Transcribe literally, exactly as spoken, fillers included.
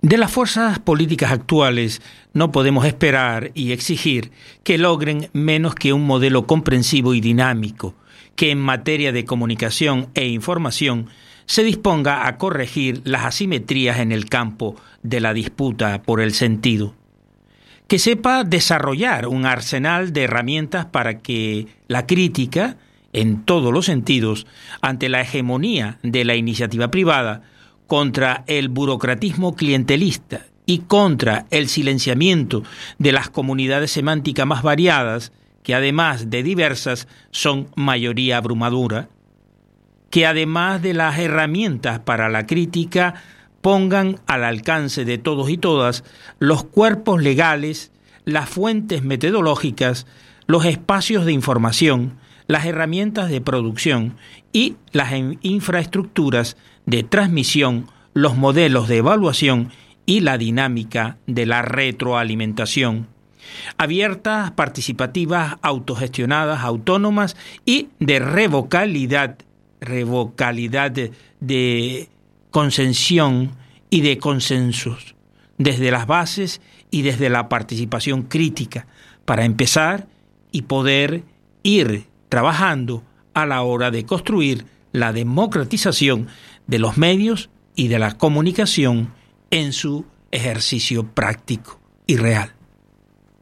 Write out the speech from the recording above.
De las fuerzas políticas actuales no podemos esperar y exigir que logren menos que un modelo comprensivo y dinámico, que en materia de comunicación e información se disponga a corregir las asimetrías en el campo de la disputa por el sentido, que sepa desarrollar un arsenal de herramientas para que la crítica, en todos los sentidos, ante la hegemonía de la iniciativa privada, contra el burocratismo clientelista y contra el silenciamiento de las comunidades semánticas más variadas, que además de diversas son mayoría abrumadora, que además de las herramientas para la crítica pongan al alcance de todos y todas los cuerpos legales, las fuentes metodológicas, los espacios de información, las herramientas de producción y las infraestructuras de transmisión, los modelos de evaluación y la dinámica de la retroalimentación, abiertas, participativas, autogestionadas, autónomas y de revocalidad, revocalidad de, de consensión y de consensos, desde las bases y desde la participación crítica, para empezar y poder ir trabajando a la hora de construir la democratización de los medios y de la comunicación en su ejercicio práctico y real.